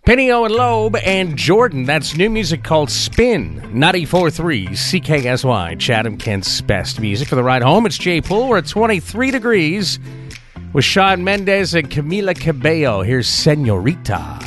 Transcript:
Pinio and Loeb and Jordan. That's new music called Spin. 94.3 CKSY. Chatham, Kent's best music for the ride home. It's Jay Poole. We're at 23 degrees with Shawn Mendes and Camila Cabello. Here's Senorita.